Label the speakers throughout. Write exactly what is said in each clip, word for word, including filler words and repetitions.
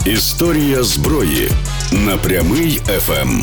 Speaker 1: Історія зброї на Прямий еф ем.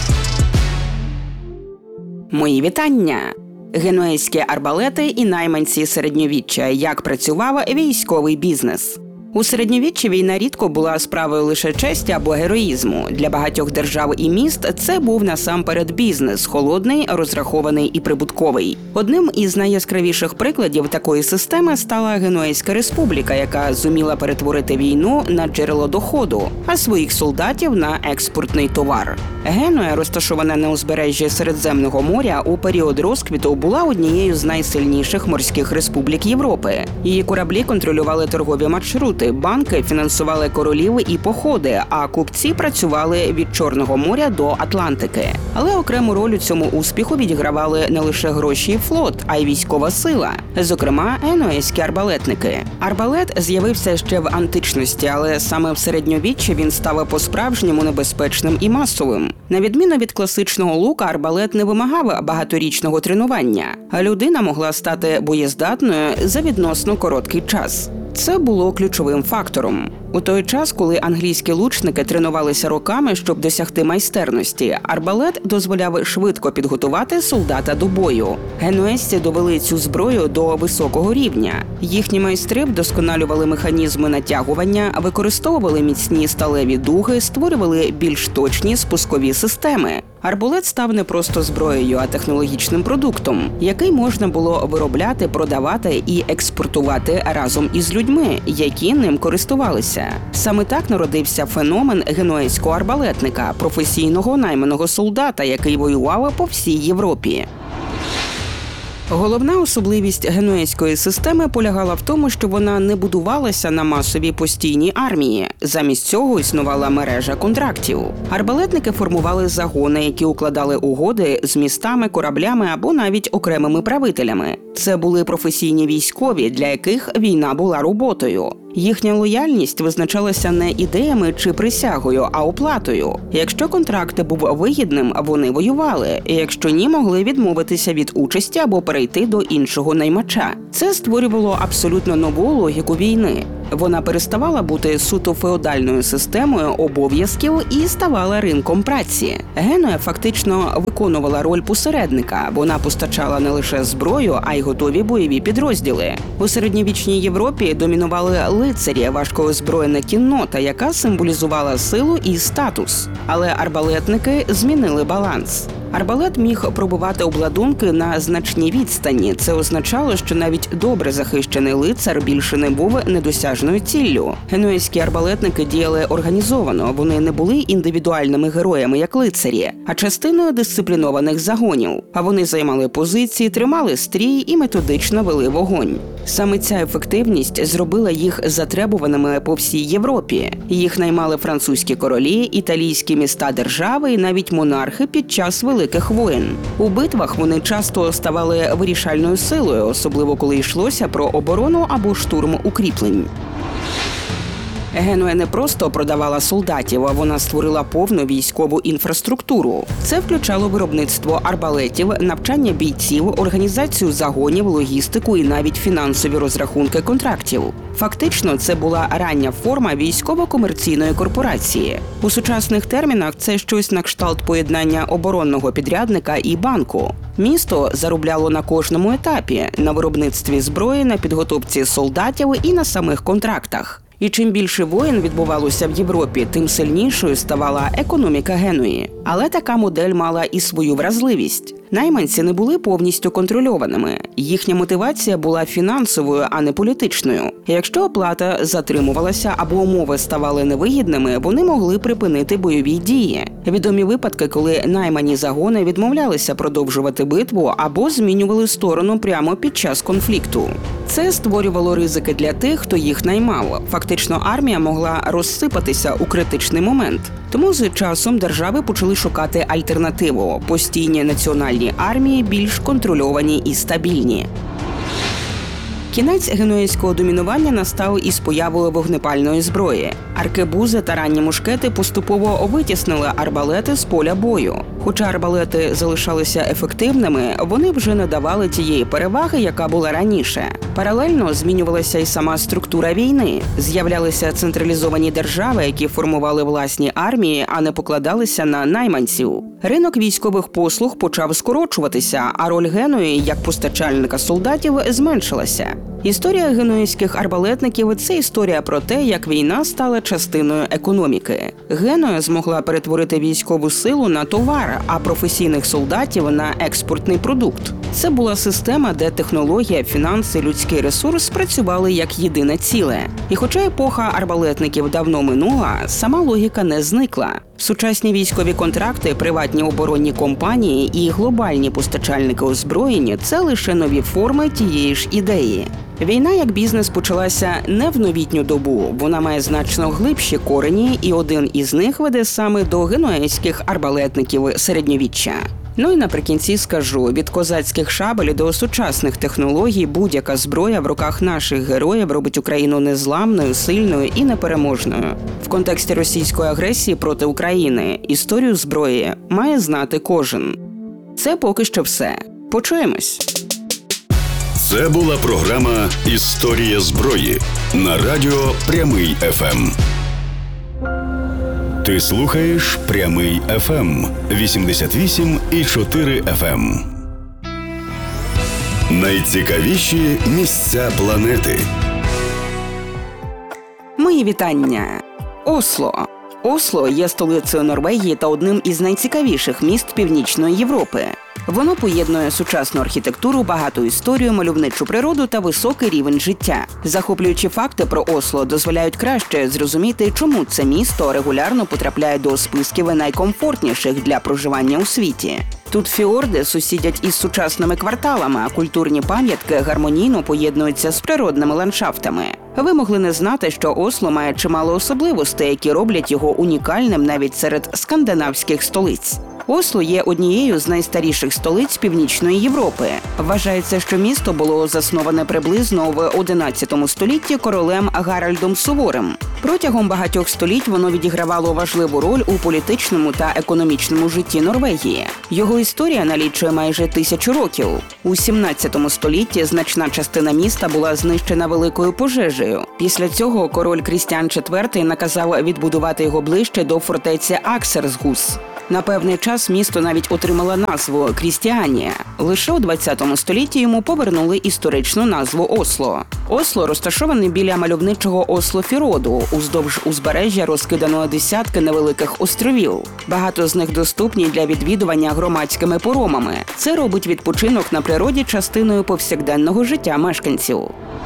Speaker 2: Мої вітання! Генуезькі арбалети і найманці середньовіччя. Як працював військовий бізнес. У середньовіччі війна рідко була справою лише честі або героїзму. Для багатьох держав і міст це був насамперед бізнес – холодний, розрахований і прибутковий. Одним із найяскравіших прикладів такої системи стала Генуезька республіка, яка зуміла перетворити війну на джерело доходу, а своїх солдатів – на експортний товар. Генуя, розташована на узбережжі Середземного моря, у період розквіту була однією з найсильніших морських республік Європи. Її кораблі контролювали торгові маршрути, банки фінансували королів і походи, а купці працювали від Чорного моря до Атлантики. Але окрему роль у цьому успіху відігравали не лише гроші і флот, а й військова сила. Зокрема, генуезькі арбалетники. Арбалет з'явився ще в античності, але саме в середньовіччі він став по-справжньому небезпечним і масовим. На відміну від класичного лука, арбалет не вимагав багаторічного тренування, а людина могла стати боєздатною за відносно короткий час. Це було ключовим фактором. У той час, коли англійські лучники тренувалися роками, щоб досягти майстерності, арбалет дозволяв швидко підготувати солдата до бою. Генуезці довели цю зброю до високого рівня. Їхні майстри вдосконалювали механізми натягування, використовували міцні сталеві дуги, створювали більш точні спускові системи. Арбалет став не просто зброєю, а технологічним продуктом, який можна було виробляти, продавати і експортувати разом із людьми, які ним користувалися. Саме так народився феномен генуезького арбалетника, професійного найманого солдата, який воював по всій Європі. Головна особливість генуезької системи полягала в тому, що вона не будувалася на масовій постійній армії. Замість цього існувала мережа контрактів. Арбалетники формували загони, які укладали угоди з містами, кораблями або навіть окремими правителями. Це були професійні військові, для яких війна була роботою. Їхня лояльність визначалася не ідеями чи присягою, а оплатою. Якщо контракт був вигідним, вони воювали. Якщо ні, могли відмовитися від участі або перейти до іншого наймача. Це створювало абсолютно нову логіку війни. Вона переставала бути суто феодальною системою обов'язків і ставала ринком праці. Генуя фактично виконувала роль посередника. Вона постачала не лише зброю, а й готові бойові підрозділи. У середньовічній Європі домінували лицарі, важкоозброєна кіннота, яка символізувала силу і статус. Але арбалетники змінили баланс. Арбалет міг пробивати обладунки на значній відстані. Це означало, що навіть добре захищений лицар більше не був недосяжною ціллю. Генуезькі арбалетники діяли організовано, вони не були індивідуальними героями, як лицарі, а частиною дисциплінованих загонів. А вони займали позиції, тримали стрій і методично вели вогонь. Саме ця ефективність зробила їх затребуваними по всій Європі. Їх наймали французькі королі, італійські міста-держави і навіть монархи під час великих воєн. У битвах вони часто ставали вирішальною силою, особливо коли йшлося про оборону або штурм укріплень. Генуя не просто продавала солдатів, а вона створила повну військову інфраструктуру. Це включало виробництво арбалетів, навчання бійців, організацію загонів, логістику і навіть фінансові розрахунки контрактів. Фактично, це була рання форма військово-комерційної корпорації. У сучасних термінах це щось на кшталт поєднання оборонного підрядника і банку. Місто заробляло на кожному етапі – на виробництві зброї, на підготовці солдатів і на самих контрактах. І чим більше воєн відбувалося в Європі, тим сильнішою ставала економіка Генуї. Але така модель мала і свою вразливість. Найманці не були повністю контрольованими. Їхня мотивація була фінансовою, а не політичною. Якщо оплата затримувалася або умови ставали невигідними, вони могли припинити бойові дії. Відомі випадки, коли наймані загони відмовлялися продовжувати битву або змінювали сторону прямо під час конфлікту. Це створювало ризики для тих, хто їх наймав. Фактично, армія могла розсипатися у критичний момент. Тому з часом держави почали шукати альтернативу – постійні національні армії, більш контрольовані і стабільні. Кінець генуезького домінування настав із появою вогнепальної зброї. Аркебузи та ранні мушкети поступово витіснили арбалети з поля бою. Хоча арбалети залишалися ефективними, вони вже не давали тієї переваги, яка була раніше. Паралельно змінювалася й сама структура війни. З'являлися централізовані держави, які формували власні армії, а не покладалися на найманців. Ринок військових послуг почав скорочуватися, а роль Генуї як постачальника солдатів зменшилася. Історія генуїзьких арбалетників – це історія про те, як війна стала частиною економіки. Генуя змогла перетворити військову силу на товар, а професійних солдатів – на експортний продукт. Це була система, де технологія, фінанси, людський ресурс працювали як єдине ціле. І хоча епоха арбалетників давно минула, сама логіка не зникла. Сучасні військові контракти, приватні оборонні компанії і глобальні постачальники озброєння – це лише нові форми тієї ж ідеї. Війна як бізнес почалася не в новітню добу, вона має значно глибші корені, і один із них веде саме до генуезьких арбалетників середньовіччя. Ну і наприкінці скажу, від козацьких шабель до сучасних технологій будь-яка зброя в руках наших героїв робить Україну незламною, сильною і непереможною. В контексті російської агресії проти України історію зброї має знати кожен. Це поки що все. Почуємось!
Speaker 1: Це була програма «Історія зброї» на радіо «Прямий еф ем». Ти слухаєш «Прямий еф ем» вісімдесят вісім і чотири еф ем. Найцікавіші місця планети.
Speaker 2: Мої вітання! Осло. Осло є столицею Норвегії та одним із найцікавіших міст Північної Європи. Воно поєднує сучасну архітектуру, багату історію, мальовничу природу та високий рівень життя. Захоплюючі факти про Осло дозволяють краще зрозуміти, чому це місто регулярно потрапляє до списків найкомфортніших для проживання у світі. Тут фіорди сусідять із сучасними кварталами, а культурні пам'ятки гармонійно поєднуються з природними ландшафтами. Ви могли не знати, що Осло має чимало особливостей, які роблять його унікальним навіть серед скандинавських столиць. Осло є однією з найстаріших столиць Північної Європи. Вважається, що місто було засноване приблизно в одинадцятому столітті королем Гаральдом Суворим. Протягом багатьох століть воно відігравало важливу роль у політичному та економічному житті Норвегії. Його історія налічує майже тисячу років. У сімнадцятому столітті значна частина міста була знищена великою пожежею. Після цього король Крістіан четвертий наказав відбудувати його ближче до фортеці Аксерсгус. На певний час місто навіть отримало назву Крістіанія. Лише у двадцятому столітті йому повернули історичну назву Осло. Осло розташований біля мальовничого Ослофіроду. Уздовж узбережжя розкидано десятки невеликих островів. Багато з них доступні для відвідування громадськими поромами. Це робить відпочинок на природі частиною повсякденного життя мешканців.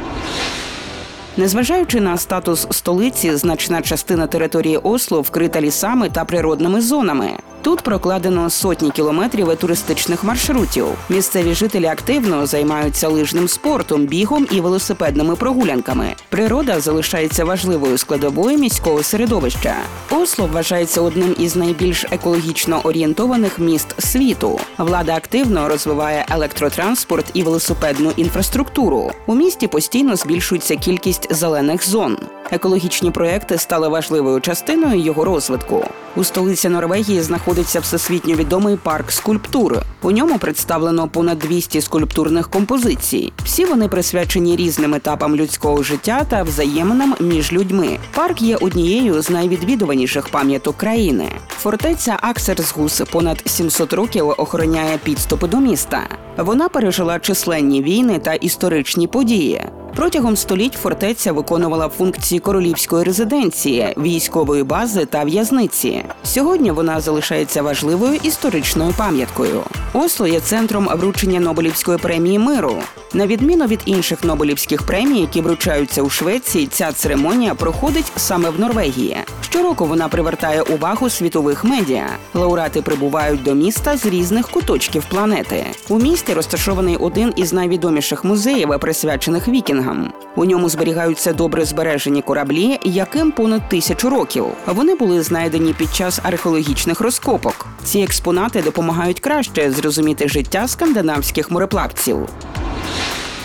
Speaker 2: Незважаючи на статус столиці, значна частина території Осло вкрита лісами та природними зонами. Тут прокладено сотні кілометрів туристичних маршрутів. Місцеві жителі активно займаються лижним спортом, бігом і велосипедними прогулянками. Природа залишається важливою складовою міського середовища. Осло вважається одним із найбільш екологічно орієнтованих міст світу. Влада активно розвиває електротранспорт і велосипедну інфраструктуру. У місті постійно збільшується кількість зелених зон. Екологічні проекти стали важливою частиною його розвитку. У столиці Норвегії знаходиться всесвітньо відомий парк скульптур. У ньому представлено понад двісті скульптурних композицій. Всі вони присвячені різним етапам людського життя та взаєминам між людьми. Парк є однією з найвідвідуваніших пам'яток країни. Фортеця Аксерсгус понад сімсот років охороняє підступи до міста. Вона пережила численні війни та історичні події. Протягом століть фортеця виконувала функції королівської резиденції, військової бази та в'язниці. Сьогодні вона залишається важливою історичною пам'яткою. Осло є центром вручення Нобелівської премії миру. На відміну від інших Нобелівських премій, які вручаються у Швеції, ця церемонія проходить саме в Норвегії. Щороку вона привертає увагу світових медіа. Лауреати прибувають до міста з різних куточків планети. У місті розташований один із найвідоміших музеїв, присвячених вікінгам. У ньому зберігаються добре збережені кораблі, яким понад тисячу років. Вони були знайдені під час археологічних розкопок. Ці експонати допомагають краще зрозуміти життя скандинавських мореплавців.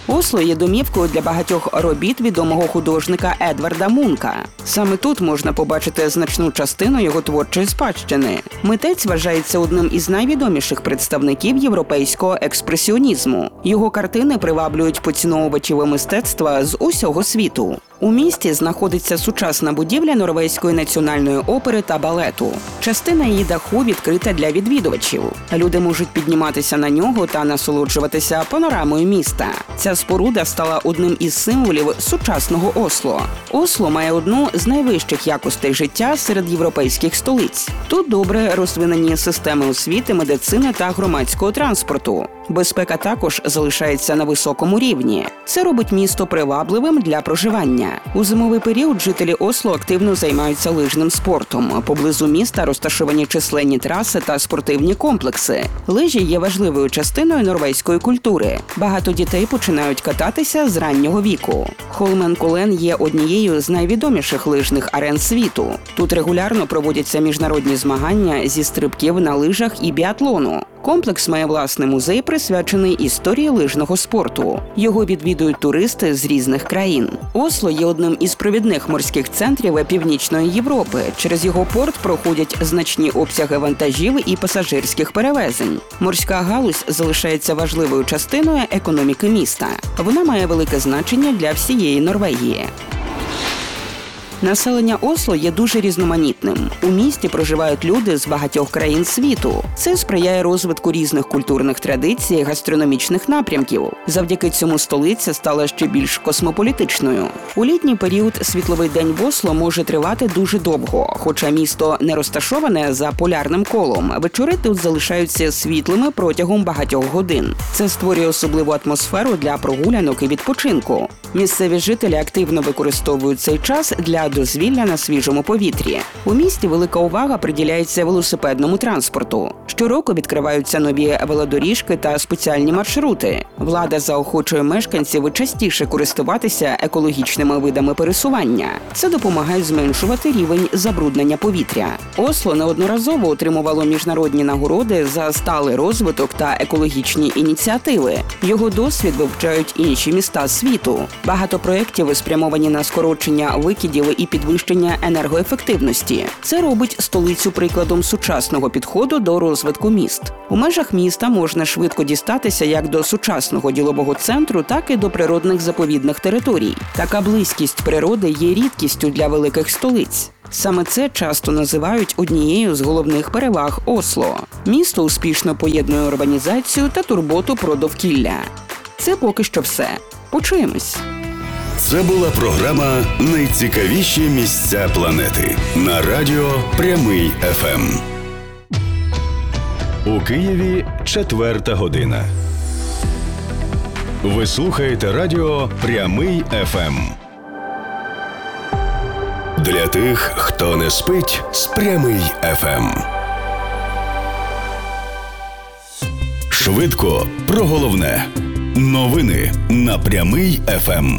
Speaker 2: Осло є домівкою для багатьох робіт відомого художника Едварда Мунка. Саме тут можна побачити значну частину його творчої спадщини. Митець вважається одним із найвідоміших представників європейського експресіонізму. Його картини приваблюють поціновувачів мистецтва з усього світу. У місті знаходиться сучасна будівля Норвезької національної опери та балету. Частина її даху відкрита для відвідувачів. Люди можуть підніматися на нього та насолоджуватися панорамою міста. Ця споруда стала одним із символів сучасного Осло. Осло має одну з найвищих якостей життя серед європейських столиць. Тут добре розвинені системи освіти, медицини та громадського транспорту. Безпека також залишається на високому рівні. Це робить місто привабливим для проживання. У зимовий період жителі Осло активно займаються лижним спортом. Поблизу міста розташовані численні траси та спортивні комплекси. Лижі є важливою частиною норвезької культури. Багато дітей починають кататися з раннього віку. Холменколен є однією з найвідоміших лижних арен світу. Тут регулярно проводяться міжнародні змагання зі стрибків на лижах і біатлону. Комплекс має власний музей, присвячений історії лижного спорту. Його відвідують туристи з різних країн. Осло є одним із провідних морських центрів Північної Європи. Через його порт проходять значні обсяги вантажів і пасажирських перевезень. Морська галузь залишається важливою частиною економіки міста. Вона має велике значення для всієї Норвегії. Населення Осло є дуже різноманітним. У місті проживають люди з багатьох країн світу. Це сприяє розвитку різних культурних традицій і гастрономічних напрямків. Завдяки цьому столиця стала ще більш космополітичною. У літній період світловий день в Осло може тривати дуже довго. Хоча місто не розташоване за полярним колом, вечори тут залишаються світлими протягом багатьох годин. Це створює особливу атмосферу для прогулянок і відпочинку. Місцеві жителі активно використовують цей час для дозвілля на свіжому повітрі. У місті велика увага приділяється велосипедному транспорту. Щороку відкриваються нові велодоріжки та спеціальні маршрути. Влада заохочує мешканців частіше користуватися екологічними видами пересування. Це допомагає зменшувати рівень забруднення повітря. Осло неодноразово отримувало міжнародні нагороди за сталий розвиток та екологічні ініціативи. Його досвід вивчають інші міста світу. Багато проєктів спрямовані на скорочення викидів і підвищення енергоефективності. Це робить столицю прикладом сучасного підходу до розвитку міст. У межах міста можна швидко дістатися як до сучасного ділового центру, так і до природних заповідних територій. Така близькість природи є рідкістю для великих столиць. Саме це часто називають однією з головних переваг Осло. Місто успішно поєднує урбанізацію та турботу про довкілля. Це поки що все. Почуємось.
Speaker 1: Це була програма «Найцікавіші місця планети» на радіо «Прямий еф ем».
Speaker 3: У Києві четверта година. Ви слухаєте радіо «Прямий еф ем».
Speaker 1: Для тих, хто не спить з «Прямий еф ем». Швидко про головне. Новини на «Прямий еф ем».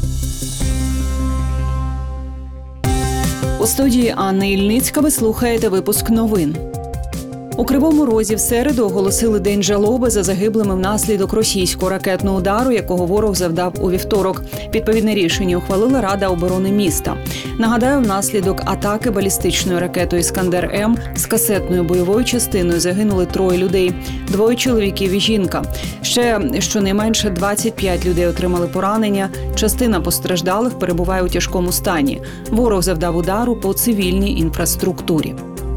Speaker 4: У студії Анна Ільницька ви слухаєте випуск новин. У Кривому Розі в середу оголосили День жалоби за загиблими внаслідок російського ракетного удару, якого ворог завдав у вівторок. Відповідне рішення ухвалила Рада оборони міста. Нагадаю, внаслідок атаки балістичною ракетою «Іскандер-М» з касетною бойовою частиною загинули троє людей – двоє чоловіків і жінка. Ще щонайменше двадцять п'ять людей отримали поранення, частина постраждалих перебуває у тяжкому стані. Ворог завдав удару по цивільній інфраструктурі.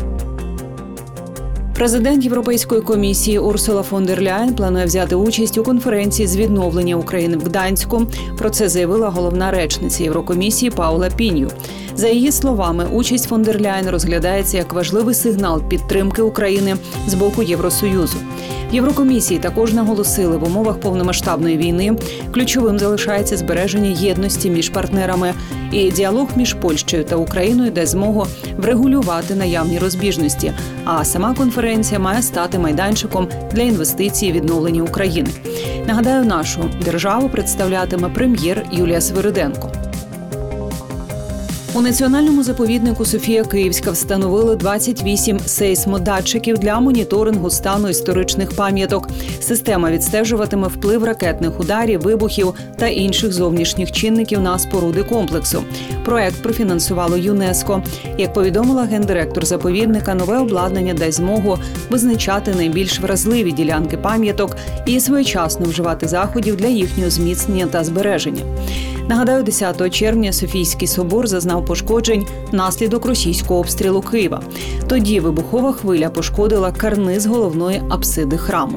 Speaker 4: Президент Європейської комісії Урсула фон дер Ляєн планує взяти участь у конференції з відновлення України в Гданську. Про це заявила головна речниця Єврокомісії Паула Пінью. За її словами, участь фон дер Ляєн розглядається як важливий сигнал підтримки України з боку Євросоюзу. В Єврокомісії також наголосили, в умовах повномасштабної війни ключовим залишається збереження єдності між партнерами, і діалог між Польщею та Україною дасть змогу врегулювати наявні розбіжності, а сама конференція має стати майданчиком для інвестицій і відновлення України. Нагадаю, нашу державу представлятиме прем'єр Юлія Свириденко. У національному заповіднику Софія Київська встановили двадцять вісім сейсмодатчиків для моніторингу стану історичних пам'яток. Система відстежуватиме вплив ракетних ударів, вибухів та інших зовнішніх чинників на споруди комплексу. Проект профінансувало ЮНЕСКО. Як повідомила гендиректор заповідника, нове обладнання дасть змогу визначати найбільш вразливі ділянки пам'яток і своєчасно вживати заходів для їхнього зміцнення та збереження. Нагадаю, десятого червня Софійський собор зазнав пошкоджень внаслідок російського обстрілу Києва. Тоді вибухова хвиля пошкодила карниз головної апсиди храму.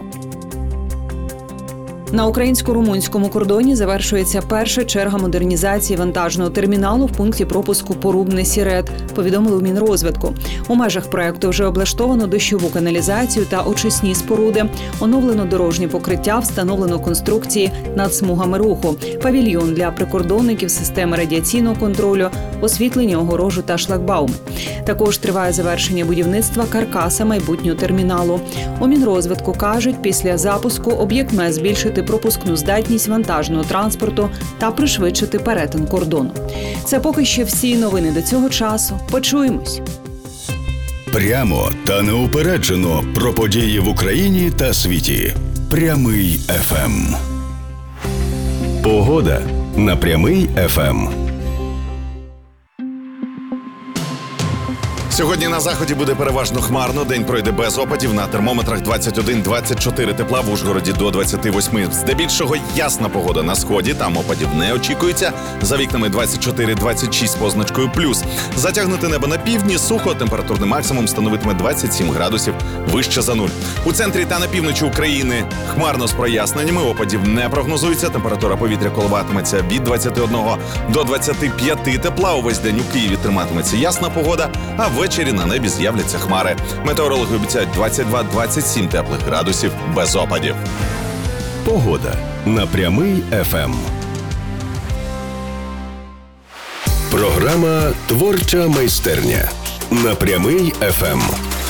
Speaker 4: На українсько-румунському кордоні завершується перша черга модернізації вантажного терміналу в пункті пропуску Порубне-Сірет, повідомили у Мінрозвитку. У межах проекту вже облаштовано дощову каналізацію та очисні споруди, оновлено дорожнє покриття, встановлено конструкції над смугами руху, павільйон для прикордонників, системи радіаційного контролю, освітлення, огорожу та шлагбауми. Також триває завершення будівництва каркаса майбутнього терміналу. У Мінрозвитку кажуть, після запуску об'єкт має збільшити пропускну здатність вантажного транспорту та пришвидшити перетин кордону. Це поки що всі новини до цього часу. Почуємось.
Speaker 1: Прямо та неупереджено про події в Україні та світі. Прямий еф ем.
Speaker 3: Погода на Прямий еф ем.
Speaker 5: Сьогодні на заході буде переважно хмарно, день пройде без опадів, на термометрах двадцять один - двадцять чотири тепла, в Ужгороді до двадцяти восьми. Здебільшого ясна погода на сході, там опадів не очікується, за вікнами двадцять чотири - двадцять шість з позначкою плюс. Затягнуте небо на півдні, сухо, температурний максимум становитиме двадцять сім градусів вище за нуль. У центрі та на півночі України хмарно з проясненнями, опадів не прогнозується, температура повітря коливатиметься від двадцяти одного до двадцяти п'яти тепла, увесь день у Києві триматиметься ясна погода, а ввечері на небі з'являться хмари. Метеорологи обіцяють двадцять два - двадцять сім теплих градусів без опадів.
Speaker 3: Погода на Прямий еф ем.
Speaker 1: Програма «Творча майстерня» на Прямий еф ем.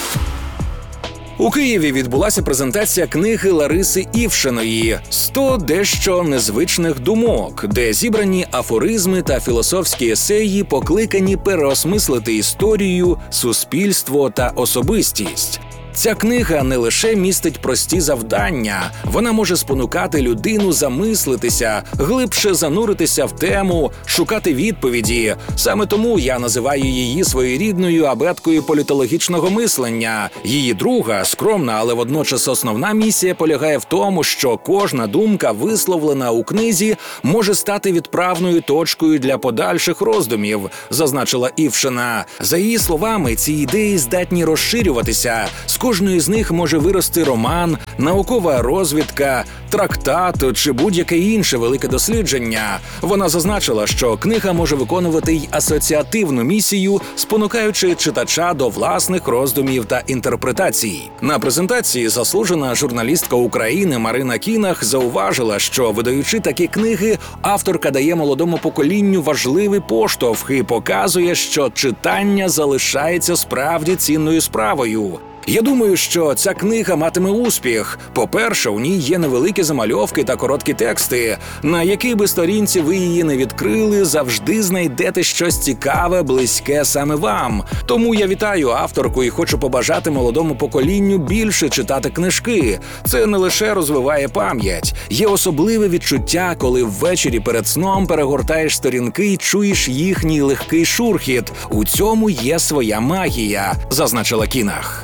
Speaker 6: У Києві відбулася презентація книги Лариси Івшиної «сто дещо незвичних думок», де зібрані афоризми та філософські есеї, покликані переосмислити історію, суспільство та особистість. Ця книга не лише містить прості завдання, вона може спонукати людину замислитися, глибше зануритися в тему, шукати відповіді. Саме тому я називаю її своєрідною абеткою політологічного мислення. Її друга, скромна, але водночас основна місія полягає в тому, що кожна думка, висловлена у книзі, може стати відправною точкою для подальших роздумів, зазначила Івшина. За її словами, ці ідеї здатні розширюватися. З кожної з них може вирости роман, наукова розвідка, трактат чи будь-яке інше велике дослідження. Вона зазначила, що книга може виконувати й асоціативну місію, спонукаючи читача до власних роздумів та інтерпретацій. На презентації заслужена журналістка України Марина Кінах зауважила, що, видаючи такі книги, авторка дає молодому поколінню важливий поштовх і показує, що читання залишається справді цінною справою. Я думаю, що ця книга матиме успіх. По-перше, у ній є невеликі замальовки та короткі тексти. На якій би сторінці ви її не відкрили, завжди знайдете щось цікаве, близьке саме вам. Тому я вітаю авторку і хочу побажати молодому поколінню більше читати книжки. Це не лише розвиває пам'ять. Є особливе відчуття, коли ввечері перед сном перегортаєш сторінки і чуєш їхній легкий шурхіт. У цьому є своя магія, зазначила Кінах.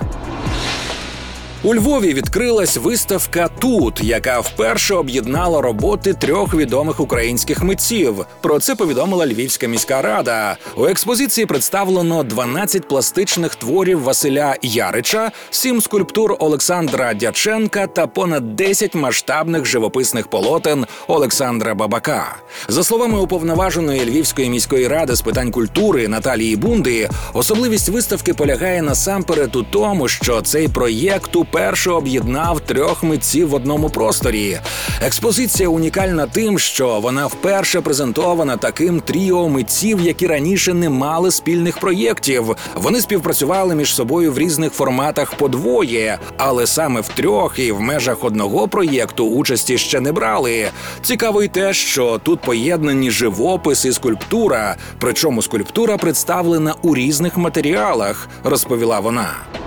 Speaker 6: У Львові відкрилась виставка «Тут», яка вперше об'єднала роботи трьох відомих українських митців. Про це повідомила Львівська міська рада. У експозиції представлено дванадцять пластичних творів Василя Ярича, сім скульптур Олександра Дяченка та понад десять масштабних живописних полотен Олександра Бабака. За словами уповноваженої Львівської міської ради з питань культури Наталії Бунди, особливість виставки полягає насамперед у тому, що цей проєкт у вперше об'єднав трьох митців в одному просторі. Експозиція унікальна тим, що вона вперше презентована таким тріо митців, які раніше не мали спільних проєктів. Вони співпрацювали між собою в різних форматах по двоє, але саме в трьох і в межах одного проєкту участі ще не брали. Цікаво й те, що тут поєднані живопис і скульптура, причому скульптура представлена у різних матеріалах, розповіла вона.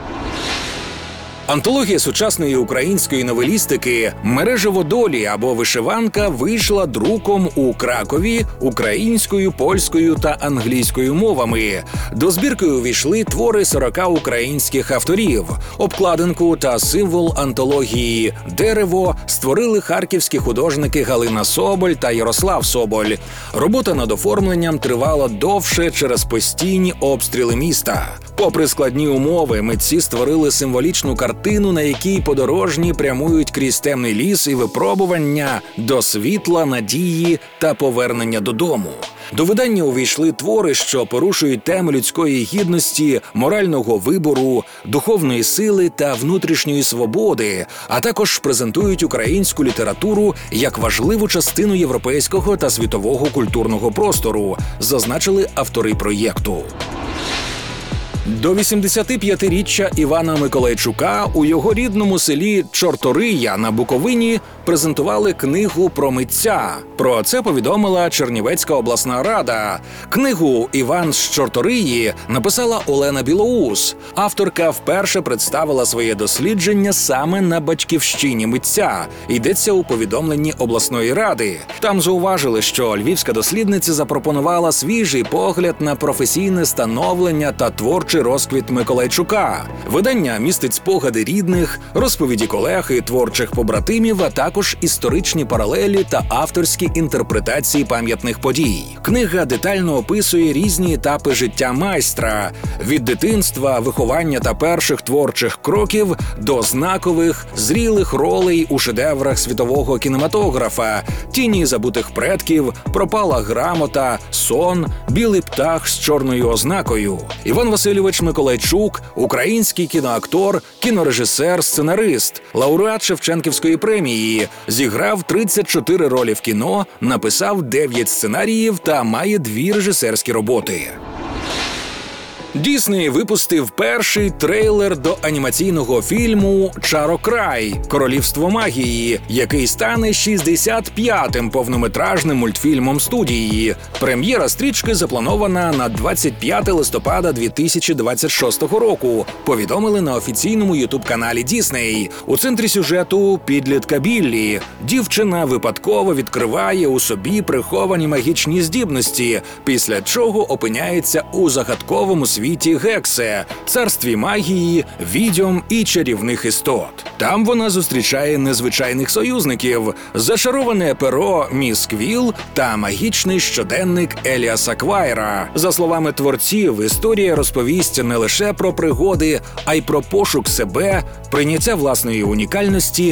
Speaker 6: Антологія сучасної української новелістики «Мережево долі» або «Вишиванка» вийшла друком у Кракові українською, польською та англійською мовами. До збірки увійшли твори сорока українських авторів. Обкладинку та символ антології «Дерево» створили харківські художники Галина Соболь та Ярослав Соболь. Робота над оформленням тривала довше через постійні обстріли міста. Попри складні умови, митці створили символічну картину, на якій подорожні прямують крізь темний ліс і випробування до світла, надії та повернення додому. До видання увійшли твори, що порушують теми людської гідності, морального вибору, духовної сили та внутрішньої свободи, а також презентують українську літературу як важливу частину європейського та світового культурного простору, зазначили автори проєкту. До вісімдесятип'ятиріччя Івана Миколайчука у його рідному селі Чортория на Буковині презентували книгу про митця. Про це повідомила Чернівецька обласна рада. Книгу «Іван з Чорториї» написала Олена Білоус. Авторка вперше представила своє дослідження саме на батьківщині митця. Йдеться у повідомленні обласної ради. Там зауважили, що львівська дослідниця запропонувала свіжий погляд на професійне становлення та творчий розквіт Миколайчука. Видання містить спогади рідних, розповіді колег і творчих побратимів, а також історичні паралелі та авторські інтерпретації пам'ятних подій. Книга детально описує різні етапи життя майстра – від дитинства, виховання та перших творчих кроків до знакових, зрілих ролей у шедеврах світового кінематографа, «Тіні забутих предків», «Пропала грамота», «Сон», «Білий птах з чорною ознакою». Іван Васильович Миколайчук – український кіноактор, кінорежисер, сценарист, лауреат Шевченківської премії, зіграв тридцять чотири ролі в кіно, написав дев'ять сценаріїв та має дві режисерські роботи. Дісней випустив перший трейлер до анімаційного фільму «Чарокрай. Королівство магії», який стане шістдесят п'ятим повнометражним мультфільмом студії. Прем'єра стрічки запланована на двадцять п'яте листопада дві тисячі двадцять шостого року, повідомили на офіційному ютуб-каналі Дісней. У центрі сюжету підлітка Біллі. Дівчина випадково відкриває у собі приховані магічні здібності, після чого опиняється у загадковому світі Гексе, царстві магії, відьом і чарівних істот. Там вона зустрічає незвичайних союзників – зачароване перо Міс Квіл та магічний щоденник Еліаса Квайра. За словами творців, історія розповість не лише про пригоди, а й про пошук себе, прийняття власної унікальності